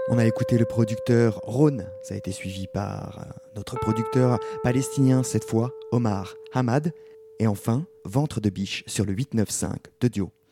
On a écouté le producteur Rhône, ça a été suivi par notre producteur palestinien cette fois, Omar Hamad, et enfin Ventre de biche sur le 895 de Dio.